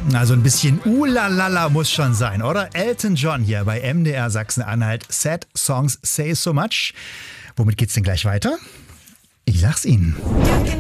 Also ein bisschen Ulalala muss schon sein, oder? Elton John hier bei MDR Sachsen-Anhalt. Sad Songs Say So Much. Womit geht's denn gleich weiter? Ich sag's Ihnen.